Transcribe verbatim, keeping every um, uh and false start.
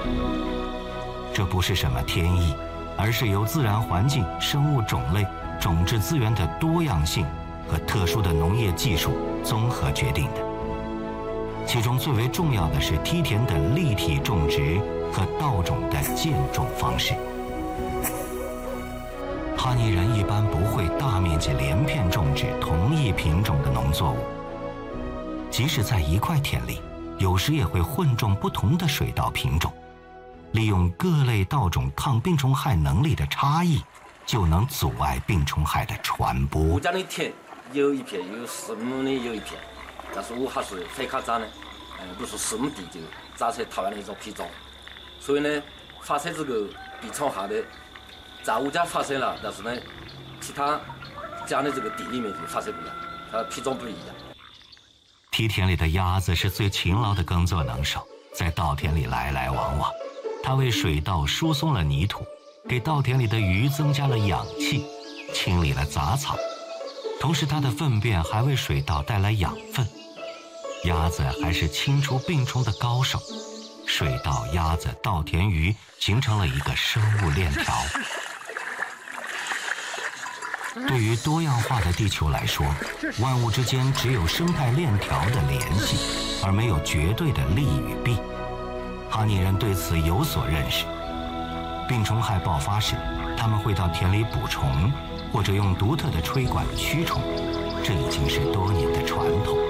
这不是什么天意，而是由自然环境、生物种类、种质资源的多样性和特殊的农业技术综合决定的。其中最为重要的是梯田的立体种植和稻种的间种方式。哈尼人一般不会大面积连片种植同一品种的农作物，即使在一块田里，有时也会混种不同的水稻品种。利用各类稻种抗病虫害能力的差异，就能阻碍病虫害的传播。 我家的田有一片有十亩的有一片，但是我还是非卡长呢，嗯，不是十亩地就长成台湾的一种品种，所以呢，发生这个病虫害的，在我家发生了，但是呢，其他家的这个地里面就发生不了，它品种不一样。 梯田里的鸭子是最勤劳的耕作能手，在稻田里来来往往。它为水稻疏松了泥土，给稻田里的鱼增加了氧气，清理了杂草，同时它的粪便还为水稻带来养分。鸭子还是清除病虫的高手，水稻、鸭子、稻田鱼形成了一个生物链条。对于多样化的地球来说，万物之间只有生态链条的联系，而没有绝对的利与弊。哈尼人对此有所认识，病虫害爆发时，他们会到田里捕虫，或者用独特的吹管驱虫，这已经是多年的传统。